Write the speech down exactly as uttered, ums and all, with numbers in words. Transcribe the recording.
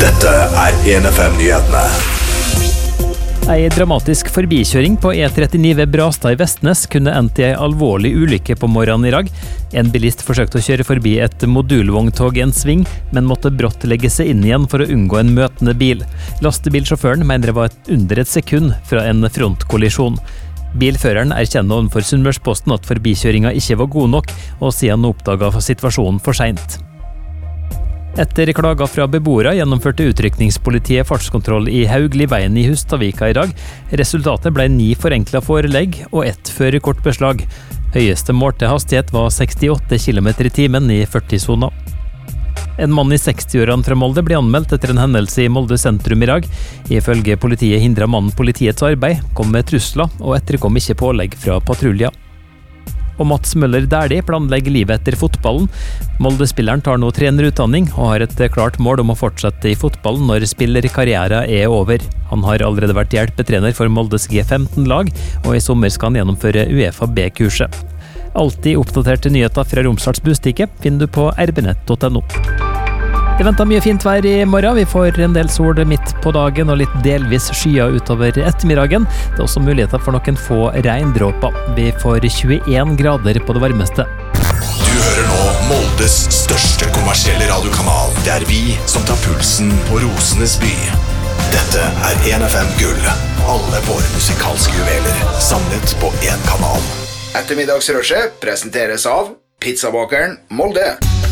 Dette er en F M-nyhetene. En dramatisk forbikjøring på E trettini ved Brastad i Vestnes kunne endt i en alvorlig ulykke på morgenen i dag. En bilist forsøkte å kjøre forbi et modulvogntog i en sving, men måtte brått legge seg inn igjen for å unngå en møtende bil. Lastebilsjåføren mener det var et under et sekund fra en frontkollisjon. Bilføreren erkjenner overfor Sunnmørsposten at forbikjøringa ikke var god nok, og sier han oppdaget situasjonen for sent. Etter klager fra beboere gjennomførte utrykningspolitiet fartskontroll i Haugliveien i Hustadvika i dag. Resultatet ble ni forenklet forelegg og ett førerkortbeslag. Høyeste målte hastighet var sekstiåtte kilometer i timen i førti-sona. En mann i sekstiårene fra Molde ble anmeldt etter en hendelse i Molde sentrum i dag. Ifølge politiet hindret mannen politiets arbeid, kom med trusler og etterkom ikke pålegg fra patruljer. Og Mats Møller Dæhlie planlegger livet etter fotballen. Molde-spilleren tar nå trenerutdanning og har et klart mål om å fortsette i fotballen når spillerkarrieren er over. Han har allerede vært hjelpetrener for Moldes G femten-lag, og i sommer skal han gjennomføre UEFA B-kurset. Alltid oppdaterte nyheter fra Romsdals Bustikke finner du på r b nett punktum no. Det venter mye fint vær i morgen. Vi får en del sol midt på dagen og litt delvis skyer utover ettermiddagen. Det er også muligheter for noen få regndråper. Vi får tjueen grader på det varmeste. Du hører nå Moldes største kommersielle radiokanal. Det er vi som tar pulsen på Rosenes by. Dette er en F M Gull. Alle våre musikalske juveler samlet på en kanal. Ettermiddagsrushet presenteres av Pizzabakeren Molde.